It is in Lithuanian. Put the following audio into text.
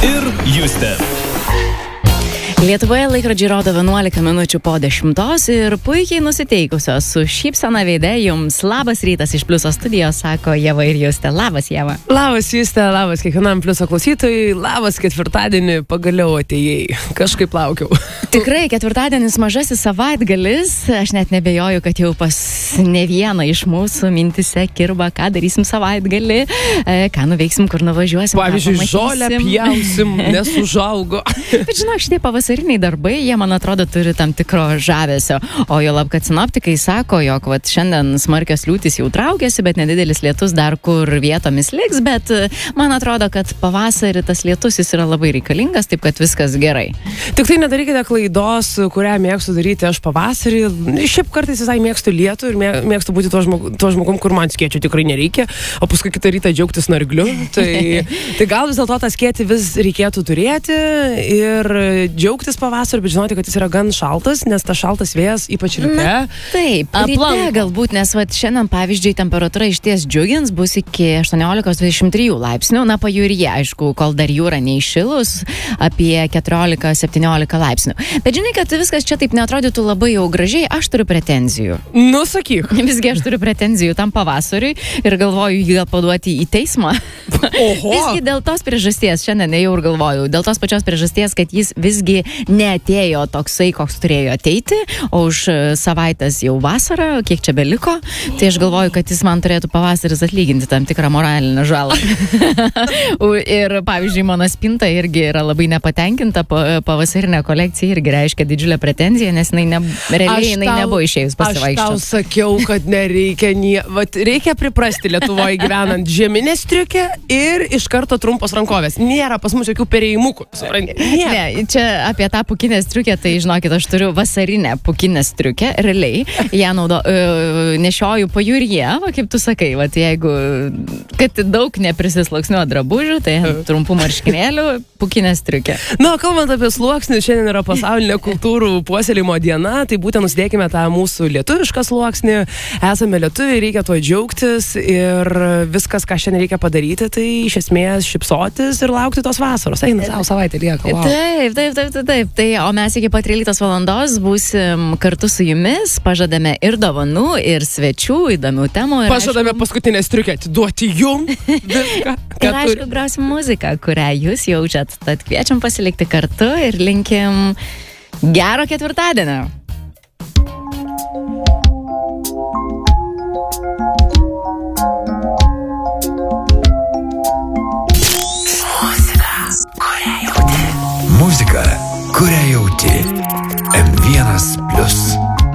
ir Justė. Lietuvoje laikrodžiai rodo 11 minučių po 10 ir puikiai nusiteikusios su šypsena veide jums labas rytas iš Pliuso studijos, sako Ieva ir Justė. Labas, Ieva. Labas, Justė, labas kiekvienam Pliuso klausytojui, labas ketvirtadienį, pagaliau atėjai, kažkaip laukiau. Tikrai, ketvirtadienis mažasis savaitgalis, aš net nebejoju, kad jau pas ne vieną iš mūsų mintise kirba, ką darysim savaitgalį, ką nuveiksim, kur nuvažiuosim. Pavyzdžiui, žolę pjausim, nesužaugo. Bet žinok, šitie pavasariniai darbai, jie, man atrodo, turi tam tikro žavesio. O jo lab, kad sinoptikai sako, jog šiandien smarkios liūtys jau traukiasi, bet nedidelis lietus dar kur vietomis liks, bet man atrodo, kad pavasarį tas lietus jis yra labai reikalingas, taip kad viskas gerai. Tik tai nedarykite klaidos, kurią mėgstu daryti aš pavasarį. Šiaip kartais visai mėgstu lietų ir mėgstu būti tuo žmogum, kur man skėčių tikrai nereikia, o paskui kitą rytą džiaugtis nargliu. Tai gal vis dėlto tą skėtį vis reikėtų turėti ir džiaugtis pavasarį, bet žinoti, kad jis yra gan šaltas, nes tas šaltas vėjas, ypač ryte. Taip, ryte galbūt, nes šiandien, pavyzdžiui, temperatūra išties džiugins, bus iki 18-23 laipsnių, na, pajūryje, aišku, kol dar jūra neįšilus, apie 14-17 laipsnių. Bet žinai, kad viskas čia taip neatrodytų labai jau gražiai, aš turiu pretenzijų. Nu, sakyk. Visgi aš turiu pretenzijų tam pavasariui ir galvoju jį gal paduoti į teismą. Oho. Visgi dėl tos priežasties, šiandien jau ir galvoju, dėl tos pačios priežasties, kad jis visgi neatėjo toksai, koks turėjo ateiti, o už savaitės jau vasara, kiek čia beliko, tai aš galvoju, kad jis man turėtų pavasaris atlyginti tam tikrą moralinę žalą. Ir, pavyzdžiui, mano spinta irgi yra labai nepatenkinta, pavasarinė kolekcija irgi reiškia didžiulę pretenziją, nes realiai nebuvo išėjus pasivaikščioti. Aš tau sakiau, kad nereikia reikia priprasti Lietuvoje gyvenant žieminę striukę ir iš karto trumpos rankovės. Nėra pas mus jokių perėjimukų. Ne, čia apie tą pukinę striukę, tai žinokit, aš turiu vasarinę pukinę striukę, realiai, ją nešioju pajūryje, kaip tu sakai, jeigu, kad daug neprisisluoksniuo drabužių, tai trumpų marškinėlių, pukinė striukė. Na, kalbant apie sluoksnį, šiandien yra pasaulinė kultūrų puoselėjimo diena, tai būtent nusidėkime tą mūsų lietuvišką sluoksnį, esame lietuviai, reikia tuo džiaugtis ir viskas, ką šiandien reikia padaryti, tai iš esmės šypsotis ir laukti tos vasaros. Eina savo savaitę lieka. Wow. Taip. Tai, o mes iki pat 13 valandos būsim kartu su jumis, pažadame ir dovanų, ir svečių, įdomių temų. Pažadame paskutinę striukę atiduoti jum. Viską. Ir aišku, grosim muziką, kurią jūs jaučiat. Tad kviečiam pasilikti kartu ir linkim gero ketvirtadienio. Muzika, kurią jauti. M1+.